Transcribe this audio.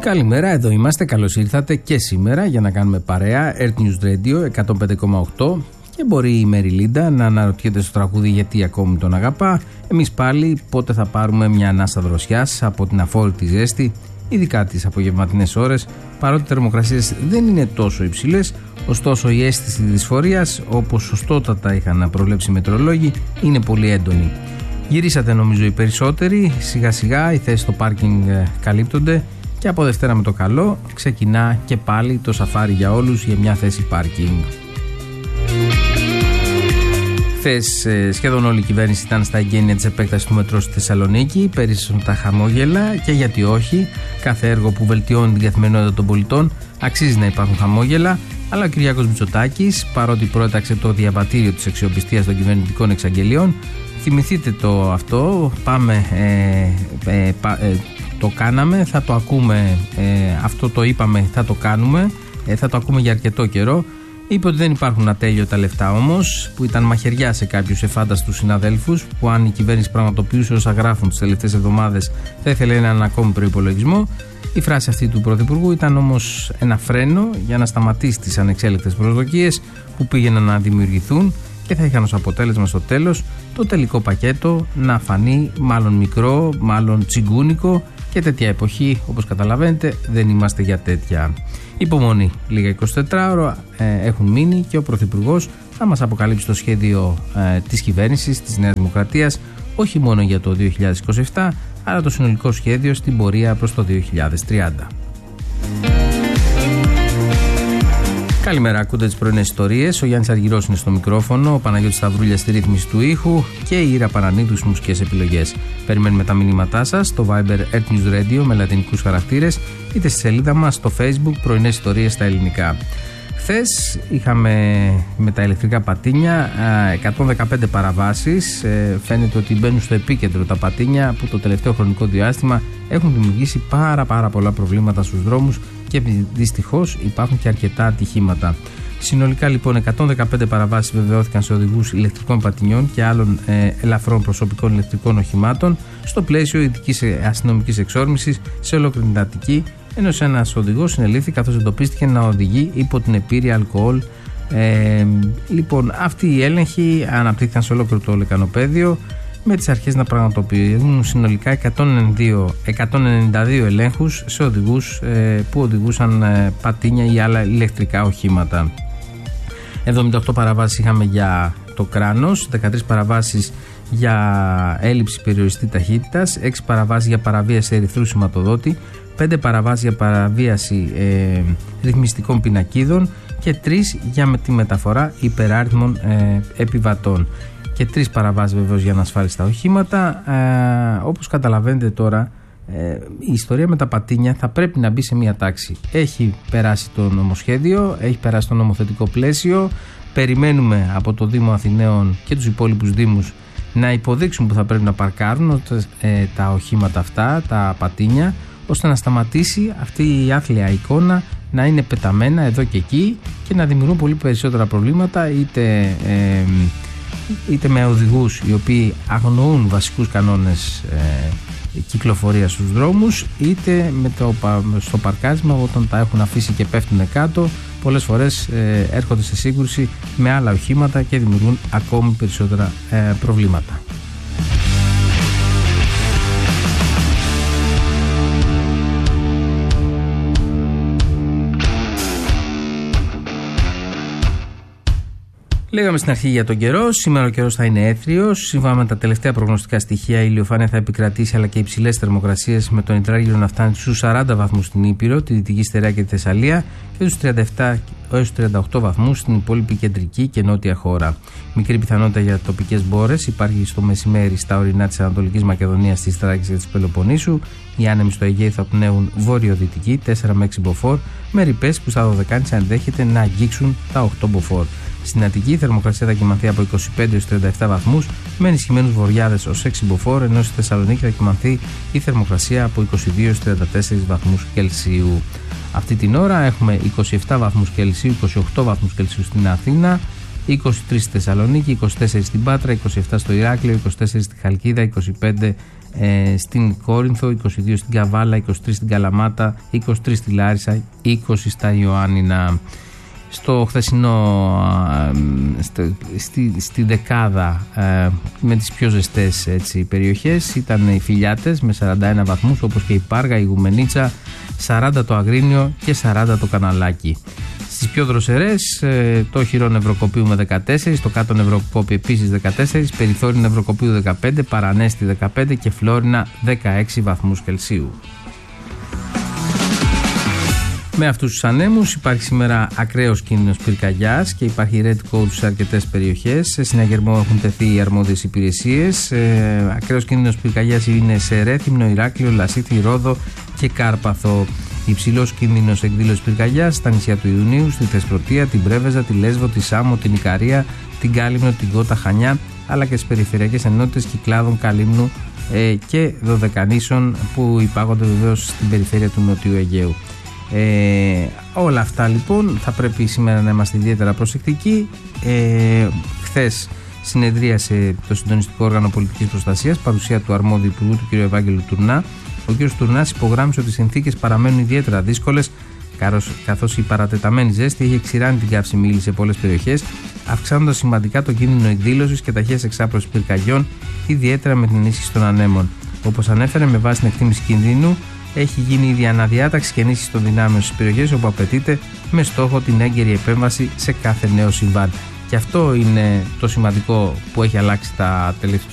Καλημέρα, εδώ είμαστε. Καλώς ήρθατε και σήμερα για να κάνουμε παρέα. Earth News Radio 105,8. Και μπορεί η Μεριλίντα να αναρωτιέται στο τραγούδι γιατί ακόμη τον αγαπά. Εμείς πάλι πότε θα πάρουμε μια ανάσα δροσιάς από την αφόρητη ζέστη, ειδικά τις απογευματινές ώρες, παρότι οι θερμοκρασίες δεν είναι τόσο υψηλές. Ωστόσο η αίσθηση της δυσφορίας, όπως σωστότατα είχαν προβλέψει οι μετεωρολόγοι, είναι πολύ έντονη. Γυρίσατε νομίζω οι περισσότεροι, σιγά σιγά οι θέσεις στο πάρκινγκ καλύπτονται και από Δευτέρα με το καλό ξεκινά και πάλι το σαφάρι για όλους για μια θέση πάρκινγκ. Χθες σχεδόν όλη η κυβέρνηση ήταν στα εγγένεια της επέκτασης του μετρό στη Θεσσαλονίκη, περίσσωσαν τα χαμόγελα και γιατί όχι, κάθε έργο που βελτιώνει την καθημερινότητα των πολιτών αξίζει να υπάρχουν χαμόγελα, αλλά ο Κυριάκος Μητσοτάκης, παρότι πρόεταξε το διαβατήριο της αξιοπιστίας των κυβερνητικών εξαγγελιών, θυμηθείτε το αυτό, το κάναμε, θα το ακούμε, αυτό το είπαμε, θα το κάνουμε, θα το ακούμε για αρκετό καιρό. Είπε ότι δεν υπάρχουν ατέλειωτα λεφτά όμως, που ήταν μαχαιριά σε κάποιους εφάνταστους συναδέλφους, που αν η κυβέρνηση πραγματοποιούσε όσα γράφουν τις τελευταίες εβδομάδες θα ήθελε έναν ακόμη προϋπολογισμό. Η φράση αυτή του Πρωθυπουργού ήταν όμως ένα φρένο για να σταματήσει τις ανεξέλεγκτες προσδοκίες που πήγαιναν να δημιουργηθούν και θα είχαν ως αποτέλεσμα στο τέλος το τελικό πακέτο να φανεί μάλλον μικρό, μάλλον τσιγκούνικο, και τέτοια εποχή, όπως καταλαβαίνετε, δεν είμαστε για τέτοια. Υπομονή, λίγα 24 ώρα έχουν μείνει και ο Πρωθυπουργός θα μας αποκαλύψει το σχέδιο της κυβέρνησης, της Νέας Δημοκρατίας, όχι μόνο για το 2027, αλλά το συνολικό σχέδιο στην πορεία προς το 2030. Καλημέρα, ακούτε τις πρωινές ιστορίες. Ο Γιάννης Αργυρός είναι στο μικρόφωνο, ο Παναγιώτης Σταυρούλιας στη ρύθμιση του ήχου και η Ήρα Πανανίδου στις μουσικές επιλογές. Περιμένουμε τα μηνύματά σας στο Viber Earth News Radio με λατινικούς χαρακτήρες, είτε στη σελίδα μας στο Facebook πρωινές ιστορίες στα ελληνικά. Χθες είχαμε με τα ηλεκτρικά πατίνια 115 παραβάσεις. Φαίνεται ότι μπαίνουν στο επίκεντρο τα πατίνια που το τελευταίο χρονικό διάστημα έχουν δημιουργήσει πάρα πολλά προβλήματα στους δρόμους και δυστυχώς υπάρχουν και αρκετά ατυχήματα. Συνολικά λοιπόν 115 παραβάσεις βεβαιώθηκαν σε οδηγούς ηλεκτρικών πατινιών και άλλων ελαφρών προσωπικών ηλεκτρικών οχημάτων στο πλαίσιο ειδικής αστυνομικής εξόρμησης σε ολόκληρη την Αττική, ενώ ένας οδηγός συνελήφθη καθώς εντοπίστηκε να οδηγεί υπό την επίρρεια αλκοόλ. Λοιπόν, αυτοί οι έλεγχοι αναπτύχθηκαν σε ολόκληρο το λεκανοπέδιο, με τις αρχές να πραγματοποιούν συνολικά 192 ελέγχους σε οδηγούς που οδηγούσαν πατίνια ή άλλα ηλεκτρικά οχήματα. 78 παραβάσεις είχαμε για το κράνος, 13 παραβάσεις για έλλειψη περιοριστή ταχύτητας, 6 παραβάσεις για παραβίαση ερυθρού σηματοδότη, 5 παραβάσεις για παραβίαση ρυθμιστικών πινακίδων και 3 για τη μεταφορά υπεράριθμων επιβατών. Και 3 παραβάσεις βεβαίως για ανασφάλιστα οχήματα. Όπως καταλαβαίνετε τώρα, η ιστορία με τα πατίνια θα πρέπει να μπει σε μια τάξη. Έχει περάσει το νομοσχέδιο, έχει περάσει το νομοθετικό πλαίσιο. Περιμένουμε από το Δήμο Αθηναίων και τους υπόλοιπους δήμους να υποδείξουν που θα πρέπει να παρκάρουν τα οχήματα αυτά, τα πατίνια, ώστε να σταματήσει αυτή η άθλια εικόνα να είναι πεταμένα εδώ και εκεί και να δημιουργούν πολύ περισσότερα προβλήματα, είτε με οδηγούς οι οποίοι αγνοούν βασικούς κανόνες κυκλοφορίας στους δρόμους, είτε στο παρκάρισμα όταν τα έχουν αφήσει και πέφτουν κάτω. Πολλές φορές έρχονται σε σύγκρουση με άλλα οχήματα και δημιουργούν ακόμη περισσότερα προβλήματα. Λέγαμε στην αρχή για τον καιρό. Σήμερα ο καιρός θα είναι έθριος. Σύμφωνα με τα τελευταία προγνωστικά στοιχεία, η ηλιοφάνεια θα επικρατήσει, αλλά και υψηλές θερμοκρασίες, με το υδράργυρο να φτάνει στους 40 βαθμούς στην Ήπειρο, τη Δυτική Στερεά και τη Θεσσαλία, και στους 37 έως 38 βαθμούς στην υπόλοιπη κεντρική και νότια χώρα. Μικρή πιθανότητα για τοπικές μπόρες υπάρχει στο μεσημέρι στα ορεινά της Ανατολικής Μακεδονίας, της Θράκης και της Πελοποννήσου. Οι άνεμοι στο Αιγαίο θα πνέουν βόρειο-δυτική 4 με 6 μποφόρ, με ρηπές που στα Δωδεκάνησα ενδέχεται να αγγίξουν τα 8 μποφόρ. Στην Αττική η θερμοκρασία θα κυμανθεί από 25 έως 37 βαθμούς, με ενισχυμένους βοριάδες ως 6 μποφόρ, ενώ στη Θεσσαλονίκη θα κυμανθεί η θερμοκρασία από 22 έως 34 βαθμούς Κελσίου. Αυτή την ώρα έχουμε 27 βαθμούς Κελσίου, 28 βαθμούς Κελσίου στην Αθήνα, 23 στη Θεσσαλονίκη, 24 στην Πάτρα, 27 στο Ηράκλειο, 24 στη Χαλκίδα, 25 στην Κόρινθο, 22 στην Καβάλα, 23 στην Καλαμάτα, 23 στη Λάρισα, 20 στα Ιωάννινα. Στο χθεσινό, στη δεκάδα με τις πιο ζεστές περιοχές ήταν οι Φιλιάτες με 41 βαθμούς, όπως και η Πάργα, η Γουμενίτσα, 40 το Αγρίνιο και 40 το Καναλάκι. Στις πιο δροσερές, το Χειρό Νευροκοπίου με 14, το Κάτω Νευροκόπη επίσης 14, Περιθώριο Νευροκοπίου 15, Παρανέστη 15 και Φλόρινα 16 βαθμούς Κελσίου. Με αυτούς τους ανέμους υπάρχει σήμερα ακραίος κίνδυνος πυρκαγιάς και υπάρχει red code σε αρκετές περιοχές. Σε συναγερμό έχουν τεθεί οι αρμόδιες υπηρεσίες. Ακραίος κίνδυνος πυρκαγιάς είναι σε Ρέθυμνο, Ηράκλειο, Λασίθι, Ρόδο και Κάρπαθο. Υψηλός κίνδυνος εκδήλωσης πυρκαγιάς στα νησιά του Ιουνίου, στη Θεσπρωτεία, την Πρέβεζα, τη Λέσβο, τη Σάμο, την Ικαρία, την Κάλυμνο, την Κότα, Χανιά, αλλά και στις περιφερειακές ενότητες Κυκλάδων, Καλύμνου και Δωδεκανήσων, που υπάγονται βεβαίως στην περιφέρεια του Νοτιού Αιγαίου. Όλα αυτά λοιπόν θα πρέπει σήμερα να είμαστε ιδιαίτερα προσεκτικοί. Χθες συνεδρίασε το Συντονιστικό Όργανο Πολιτικής Προστασίας, παρουσία του αρμόδιου υπουργού, του κ. Ευάγγελου Τουρνά. Ο κ. Τουρνάς υπογράμμισε ότι οι συνθήκες παραμένουν ιδιαίτερα δύσκολες, καθώς η παρατεταμένη ζέστη έχει εξηράνει την καύσιμη ύλη σε πολλές περιοχές, αυξάνοντας σημαντικά το κίνδυνο εκδήλωσης και ταχείας εξάπλωσης πυρκαγιών, ιδιαίτερα με την ενίσχυση των ανέμων. Όπως ανέφερε, με βάση την εκτίμηση κινδύνου, έχει γίνει ήδη αναδιάταξη και ενίσχυση των δυνάμεων στις περιοχές όπου απαιτείται, με στόχο την έγκαιρη επέμβαση σε κάθε νέο συμβάν. Και αυτό είναι το σημαντικό που έχει αλλάξει τους